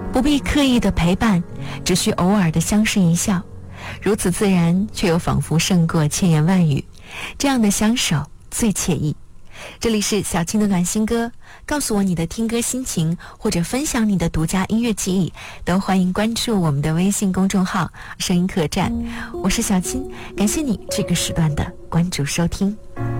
不必刻意的陪伴，只需偶尔的相视一笑，如此自然，却又仿佛胜过千言万语。这样的相守最惬意。这里是小青的暖心歌，告诉我你的听歌心情，或者分享你的独家音乐记忆，都欢迎关注我们的微信公众号声音客栈。我是小青，感谢你这个时段的关注收听。